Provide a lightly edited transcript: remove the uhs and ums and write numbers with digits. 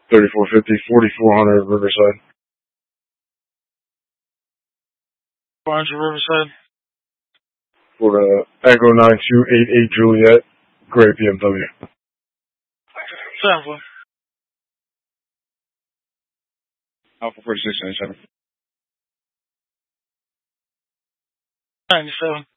3450, 4400 Riverside. 400 Riverside. For the Echo 9288 Juliet, gray BMW. 7-4. Alpha 4697. 97.